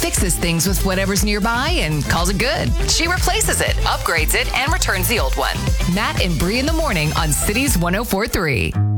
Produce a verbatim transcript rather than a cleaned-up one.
fixes things with whatever's nearby and calls it good. She replaces it, upgrades it, and returns the old one. Matt and Bree in the morning on Cities one oh four three.